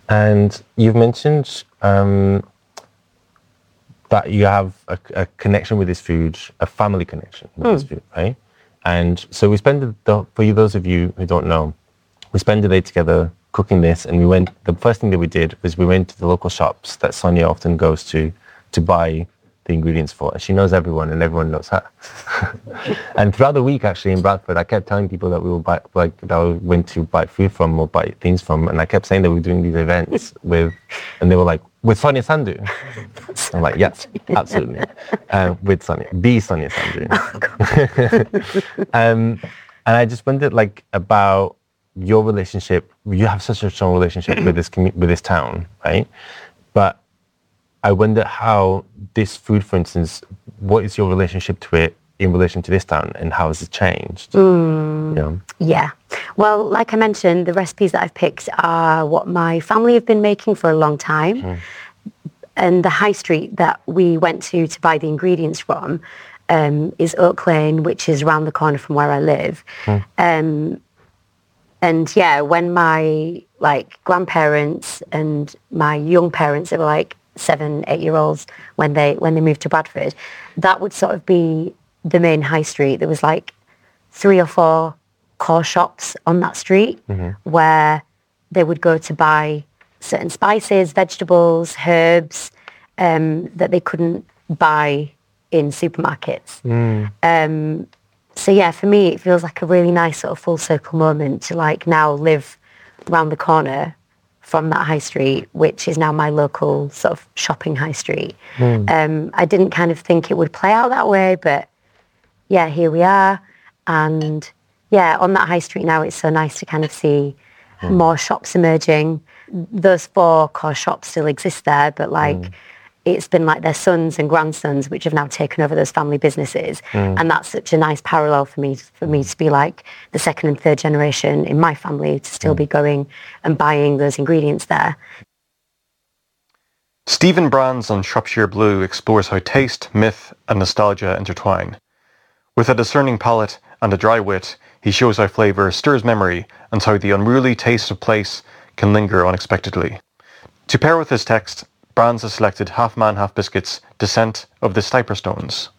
And you've mentioned that you have a connection with this food, a family connection with this food, right? And so we spend for those of you who don't know, we spend the day together cooking this, and the first thing that we did was we went to the local shops that Sonia often goes to buy the ingredients for. And she knows everyone and everyone knows her. And throughout the week, actually, in Bradford, I kept telling people that we will buy, that we went to buy food from or buy things from. And I kept saying that we were doing these events and they were like, with Sonia Sandu. I'm like, yes, absolutely. With Sonia, the Sonia Sandu. And I just wondered about your relationship. You have such a strong relationship with this town, right? But I wonder how this food, for instance, what is your relationship to it in relation to this town, and how has it changed? Yeah. Well, like I mentioned, the recipes that I've picked are what my family have been making for a long time. And the high street that we went to buy the ingredients from is Oak Lane, which is around the corner from where I live. And yeah, when my grandparents and my young parents, they were 7, 8-year-olds when they moved to Bradford, that would sort of be the main high street. There was 3 or 4 core shops on that street where they would go to buy certain spices, vegetables, herbs that they couldn't buy in supermarkets. So yeah, for me, it feels like a really nice sort of full circle moment to now live around the corner from that high street, which is now my local sort of shopping high street. I didn't kind of think it would play out that way, but yeah, here we are. And yeah, on that high street now, it's so nice to kind of see more shops emerging. Those 4 core shops still exist there, but it's been their sons and grandsons which have now taken over those family businesses. And that's such a nice parallel for me to be the second and third generation in my family to still be going and buying those ingredients there. Stephen Brands on Shropshire Blue explores how taste, myth and nostalgia intertwine. With a discerning palate and a dry wit, he shows how flavour stirs memory and how the unruly taste of place can linger unexpectedly. To pair with his text, Brands has selected Half Man, Half Biscuits' Descent of the Sniper Stones.